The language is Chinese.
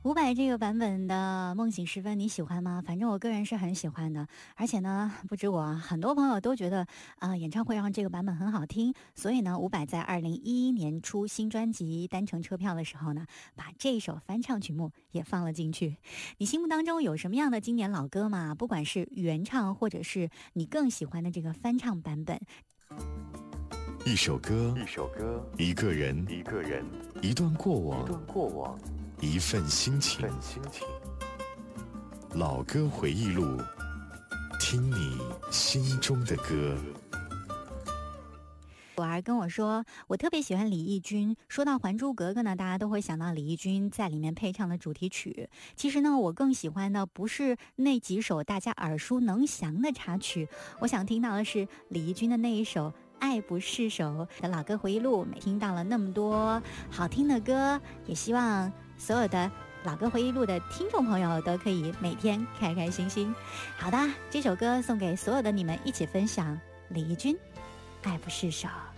伍佰这个版本的《梦醒时分》你喜欢吗？反正我个人是很喜欢的，而且呢，不止我，很多朋友都觉得演唱会上这个版本很好听，所以呢，伍佰在2011年出新专辑《单程车票》的时候呢，把这首翻唱曲目也放了进去。你心目当中有什么样的经典老歌吗？不管是原唱，或者是你更喜欢的这个翻唱版本。 一首歌，一个人，一段过往，一份心情。老歌回忆录，听你心中的歌。 我儿跟我说，我特别喜欢李翊君。说到《还珠格格》呢，大家都会想到李翊君在里面配唱的主题曲。其实呢，我更喜欢的不是那几首大家耳熟能详的插曲，我想听到的是李翊君的那一首爱不释手的老歌回忆录。听到了那么多好听的歌，也希望所有的老歌回忆录的听众朋友都可以每天开开心心。好的，这首歌送给所有的你们，一起分享李翊君爱不释手。